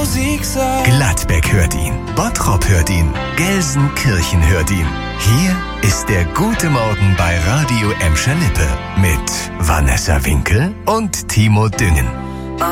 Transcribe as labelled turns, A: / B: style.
A: Musik sagt.
B: Gladbeck hört ihn, Bottrop hört ihn, Gelsenkirchen hört ihn. Hier ist der Gute Morgen bei Radio Emscher Lippe mit Vanessa Winkel und Timo Düngen.